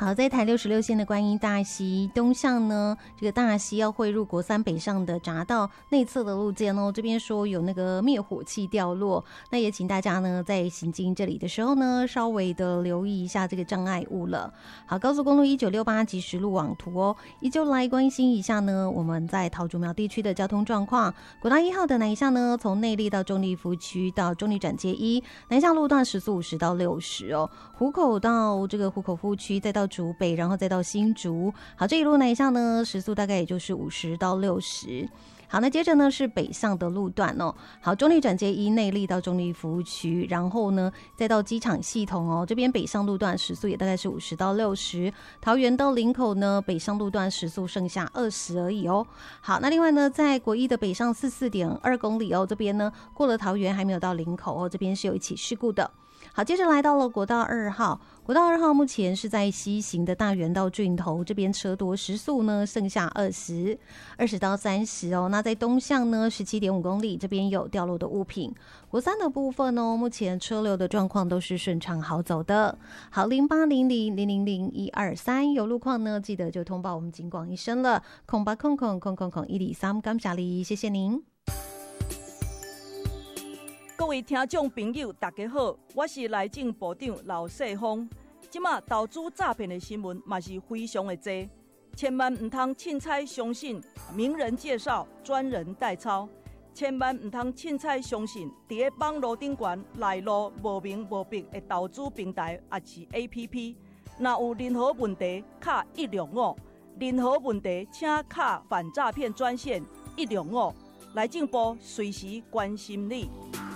好，在台66线的观音大溪东向呢，这个大溪要汇入国三北上的匝道内侧的路肩哦，这边说有那个灭火器掉落，那也请大家呢在行经这里的时候呢，稍微的留意一下这个障碍物了。好，高速公路1968即时路网图哦，依旧来关心一下呢，我们在桃竹苗地区的交通状况。国道1号的南向呢，从内坜到中坜夫区到中坜转接1，南向路段时速50到60哦，湖口到这个湖口夫区，再到竹北，然后再到新竹。好，这一路南向呢，时速大概也就是50到60。好，那接着呢是北向的路段哦。好，中坜转接1内坜到中坜服务区，然后呢再到机场系统哦，这边北向路段时速也大概是50到60。桃园到林口呢，北向路段时速剩下20而已哦。好，那另外呢，在国一的北上44.2公里哦，这边呢过了桃园还没有到林口哦，这边是有一起事故的。好，接着来到了国道2号，国道2号目前是在西行的大园到郡头这边车多，时速呢剩下20到30哦。那在东向呢17.5公里，这边有掉落的物品。国三的部分哦，目前车流的状况都是顺畅好走的。好，0800000123有路况呢，记得就通报我们警广一声了，0800000123，感谢你，谢谢您。 各位听众朋友，大家好，我是内政部长刘世峰。即马投资诈骗的新闻嘛是非常的多，千万唔通凊彩相信名人介绍、专人代抄，千万唔通凊彩相信伫咧网络顶悬来路无明无白的投资平台也是 APP。若有任何问题，卡105，任何问题请卡反诈骗专线105，内政部随时关心你。